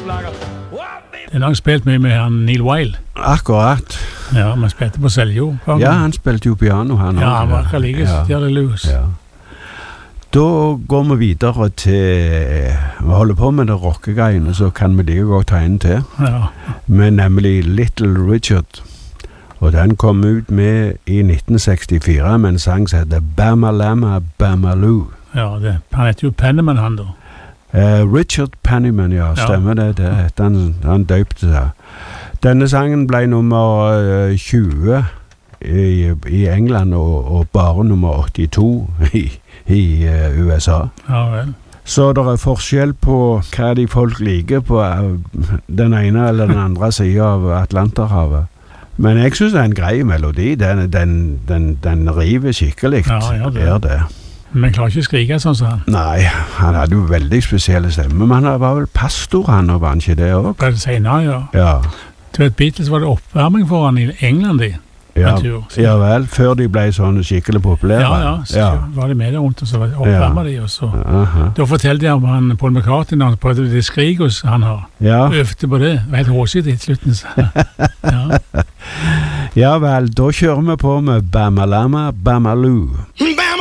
Den har spilt mye med han Neil Weil. Akkurat. Ja, man spilte på Seljord. Ja, han spilte jo piano, han også. Ja, han var ikke like Jerry Lewis. Ja. Da går vi videre til, vi holder på med det rockegreiene, så kan vi like godt ta en til. Ja. Men nemlig Little Richard. Og den kom ut med i 1964 med en sang som heter Bamalama Bamaloo. Ja, han heter jo Penniman, han da. Richard Penniman, ja, stemmer det. Han døpte seg. Denne sangen ble nummer 20 i England og bare nummer 82 i USA. Ja vel. Så det er forskjell på hva de folk liker på den ene eller den andre siden av Atlanterhavet. Men jeg synes det er en grei melodi. Den river skikkelig. Ja, det. Men klarer ikke å skrike sånn som han. Nei, han hadde jo veldig spesielle stemmer. Men han var vel pastor, han, og var han ikke det også? På det senere, ja. Du vet, Beatles var det oppvarming for han i England, de. Ja vel, før de ble sånn skikkelig populære. Så var de med der rundt, og så oppvarmet de, og så. Da fortalte jeg om han Paul McCartney, når han prøvde det skrikos han har. Øvde på det. Det var helt råsitt i slutten. Ja vel, da kjører vi på med Bamalama Bamaloo.